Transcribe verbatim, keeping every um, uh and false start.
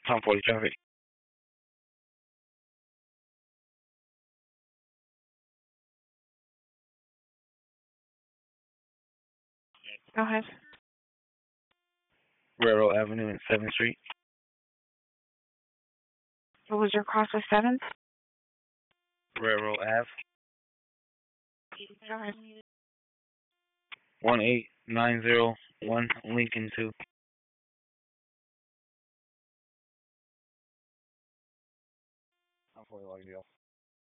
Tom forty traffic. Go ahead. Railroad Avenue and seventh Street. What was your cross with seventh? Railroad Ave. Go ahead. one eight nine zero one Lincoln two. I'm for like deal.